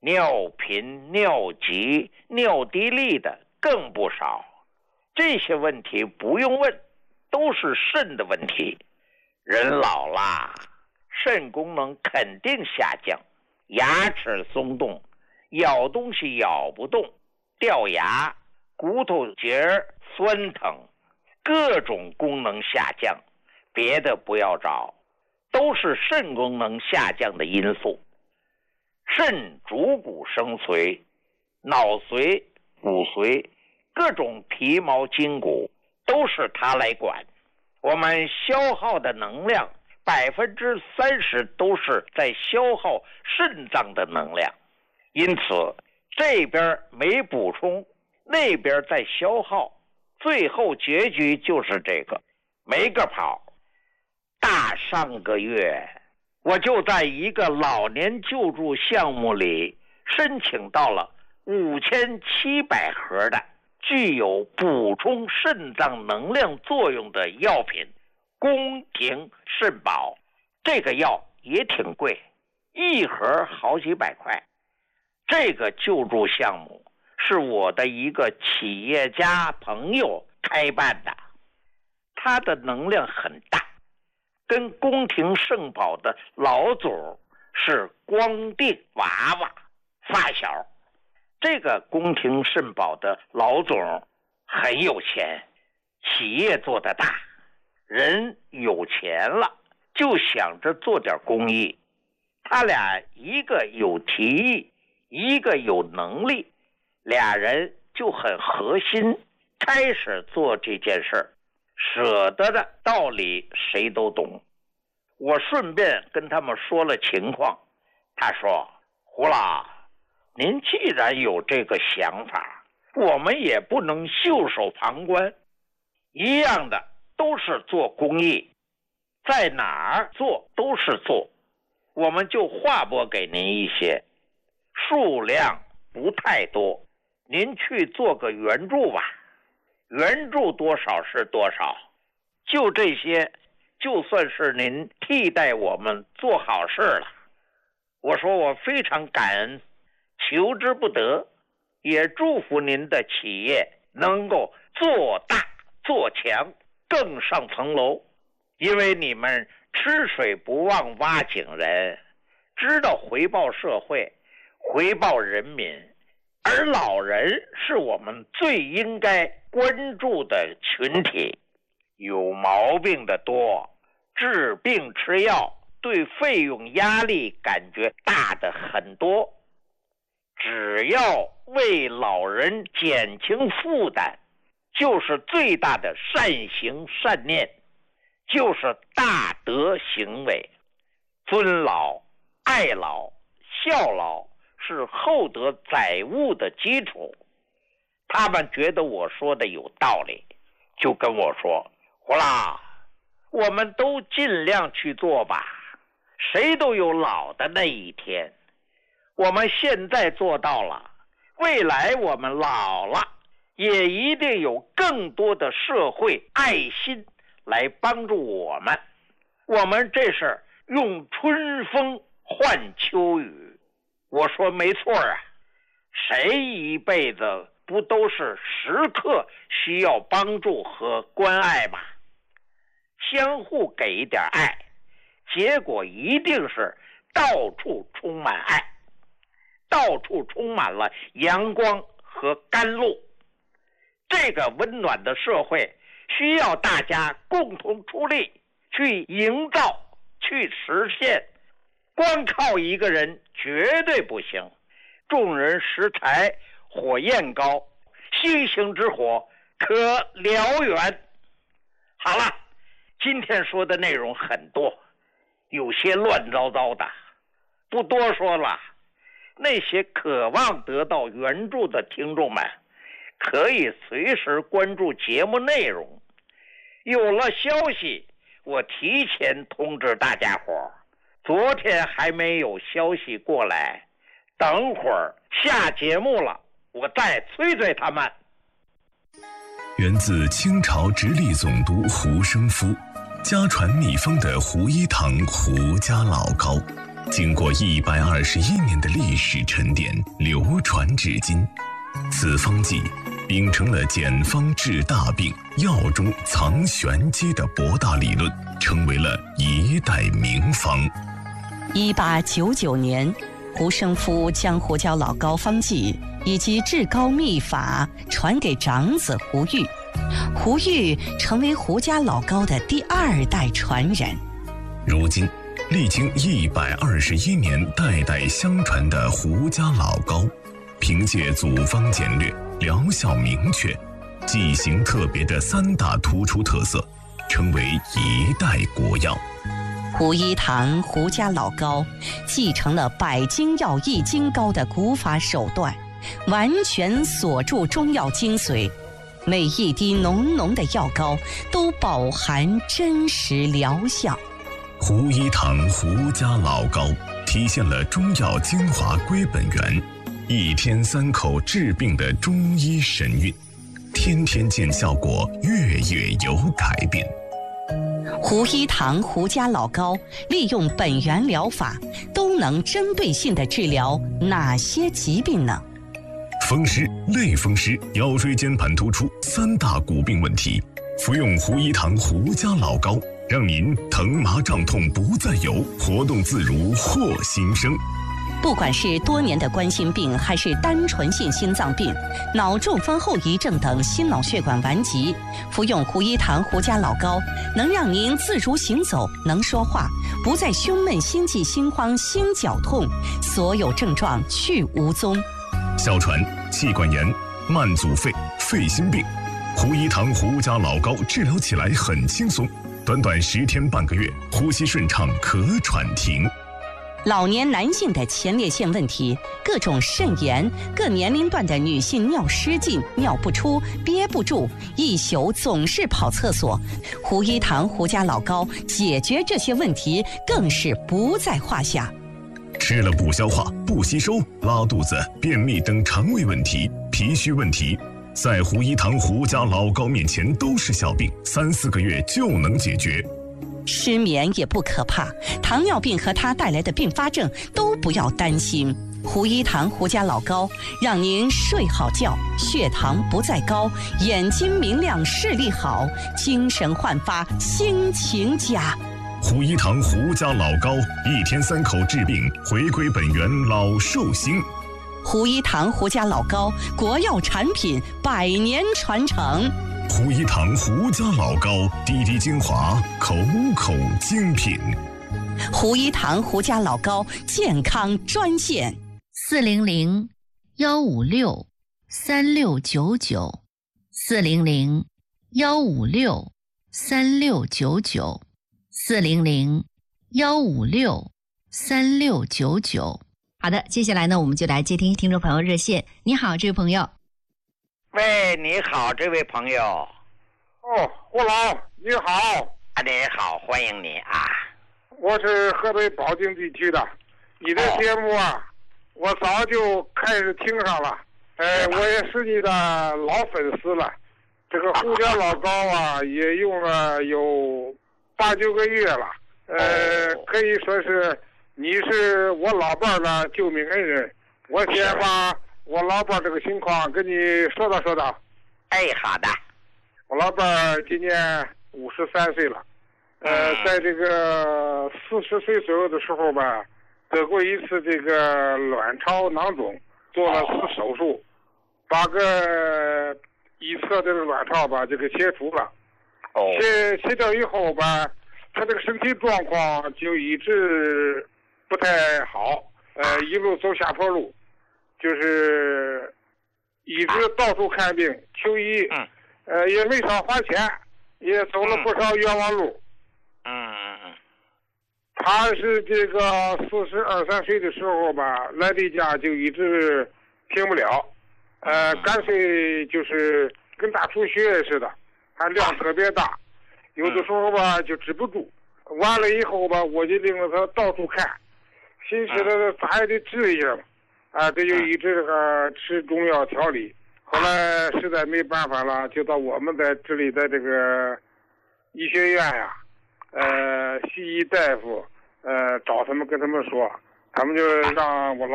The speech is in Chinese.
尿频、尿急、尿滴沥的更不少。这些问题不用问，都是肾的问题。人老啦，肾功能肯定下降，牙齿松动，咬东西咬不动，掉牙，骨头节酸疼，各种功能下降，别的不要找，都是肾功能下降的因素。肾主骨生髓，脑髓、骨髓，各种皮毛筋骨都是它来管。我们消耗的能量30%都是在消耗肾脏的能量，因此这边没补充，那边在消耗，最后结局就是这个，没个跑。上个月我就在一个老年救助项目里申请到了5700盒的具有补充肾脏能量作用的药品宫廷肾宝。这个药也挺贵，一盒好几百块。这个救助项目是我的一个企业家朋友开办的，他的能量很大，跟宫廷肾宝的老总是光腚娃娃发小。这个宫廷肾宝的老总很有钱，企业做得大，人有钱了就想着做点公益。他俩一个有提议，一个有能力，俩人就很核心，开始做这件事儿。舍得的道理谁都懂。我顺便跟他们说了情况，他说：胡老，您既然有这个想法，我们也不能袖手旁观，一样的都是做公益，在哪儿做都是做，我们就划拨给您一些，数量不太多，您去做个援助吧，援助多少是多少，就这些，就算是您替代我们做好事了。我说我非常感恩，求之不得，也祝福您的企业能够做大做强，更上层楼。因为你们吃水不忘挖井人，知道回报社会，回报人民，而老人是我们最应该关注的群体。有毛病的多，治病吃药对费用压力感觉大的很多，只要为老人减轻负担，就是最大的善行善念，就是大德行为。尊老、爱老、孝老是厚德载物的基础。他们觉得我说的有道理，就跟我说：胡老，我们都尽量去做吧，谁都有老的那一天，我们现在做到了，未来我们老了也一定有更多的社会爱心来帮助我们。我们这是用春风换秋雨。我说没错啊，谁一辈子不都是时刻需要帮助和关爱吗？相互给一点爱，结果一定是到处充满爱，到处充满了阳光和甘露。这个温暖的社会需要大家共同出力去营造，去实现。光靠一个人绝对不行，众人拾柴火焰高，星星之火可燎原。好了，今天说的内容很多，有些乱糟糟的，不多说了。那些渴望得到援助的听众们，可以随时关注节目内容。有了消息，我提前通知大家伙。昨天还没有消息过来，等会儿下节目了，我再催催他们。 源自清朝直隶总督胡生夫，家传秘方的胡一堂胡家老膏， 经过121年的历史沉淀，流传至今。此方剂秉承了简方治大病、药中藏玄机的博大理论，成为了一代名方。 1899年，胡生夫将胡椒老膏方剂以及治膏秘法传给长子胡玉，胡玉成为胡家老膏的第2代传人。 如今，历经121年代代相传的胡家老膏，凭借组方简略、疗效明确、剂型特别的3大突出特色，成为一代国药。 胡一堂胡家老膏继承了百金药益精膏的古法手段，完全锁住中药精髓，每一滴浓浓的药膏都饱含真实疗效。 胡一堂胡家老膏体现了中药精华归本源，1天3口治病的中医神韵，天天见效果，月月有改变。 胡一堂胡家老膏利用本源疗法，都能针对性地治疗哪些疾病呢？ 风湿、类风湿、腰椎间盘突出3大骨病问题，服用胡一堂胡家老膏，让您疼麻胀痛不再有，活动自如获新生。 不管是多年的冠心病，还是单纯性心脏病、脑中风后遗症等心脑血管顽疾，服用胡一堂胡家老膏，能让您自如行走，能说话，不再胸闷、心悸、心慌、心绞痛，所有症状去无踪。 哮喘、气管炎、慢阻肺、肺心病，胡一堂胡家老膏治疗起来很轻松，短短10天半个月，呼吸顺畅，咳喘停。 老年男性的前列腺问题，各种肾炎，各年龄段的女性尿失禁、尿不出、憋不住，一宿总是跑厕所，胡一堂胡家老膏解决这些问题更是不在话下。 吃了不消化、不吸收、拉肚子、便秘等肠胃问题、脾虚问题，在胡一堂胡家老膏面前都是小病，3、4个月就能解决。 失眠也不可怕，糖尿病和它带来的并发症都不要担心。胡一堂胡家老膏让您睡好觉，血糖不再高，眼睛明亮，视力好，精神焕发，心情佳。 胡一堂胡家老膏，1天3口治病，回归本源，老寿星。 胡一堂胡家老膏，国药产品，100年传承。 胡一堂胡家老膏，滴滴精华，口口精品。 胡一堂胡家老膏健康专线 400-156-3699，400-156-3699。好的，接下来呢，我们就来接听听众朋友热线。你好，这位朋友。 喂，你好，这位朋友。 哦，胡老，你好。 啊，你好，欢迎你啊。 我是河北保定地区的，你的节目啊，我早就开始听上了。我也是你的老粉丝了。这个胡家老膏啊，也用了有8、9个月了。可以说是你是我老伴的救命恩人。我先把我老伴这个情况跟你说道说道。 好的。 我老伴今年53岁了，在这个40岁左右的时候吧，得过一次这个卵巢囊肿，做了次手术，把个一侧这个卵巢吧这个切除了。切掉以后吧，他这个身体状况就一直不太好，一路走下坡路，就是一直到处看病求医，也没少花钱，也走了不少冤枉路。他是这个42、43岁的时候吧，来例假就一直停不了，干脆就是跟大出血似的，还量特别大，有的时候吧就止不住。完了以后吧，我就领着他到处看，寻思着咱还得治一下嘛，这就一直吃中药调理。后来实在没办法了，就到我们在这里的这个医学院呀，西医大夫， 找他们跟他们说，他们就让我